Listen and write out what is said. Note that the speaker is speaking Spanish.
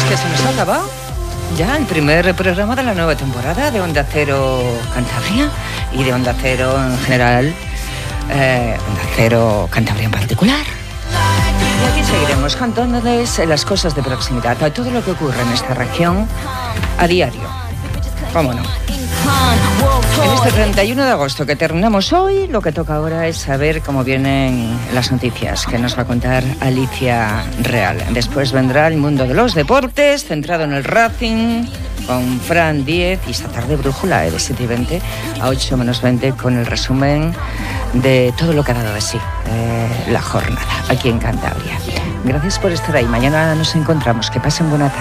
pues que se nos ha acabado ya el primer programa de la nueva temporada de Onda Cero Cantabria y de Onda Cero en general, Onda Cero Cantabria en particular. Y aquí seguiremos contándoles las cosas de proximidad, todo lo que ocurre en esta región a diario. ¿Cómo no? En este 31 de agosto que terminamos hoy, lo que toca ahora es saber cómo vienen las noticias que nos va a contar Alicia Real. Después vendrá el mundo de los deportes, centrado en el Racing, con Fran Díez, y esta tarde Brújula, de 7:20 a 8 menos 20, con el resumen de todo lo que ha dado de sí la jornada aquí en Cantabria. Gracias por estar ahí. Mañana nos encontramos. Que pasen buena tarde.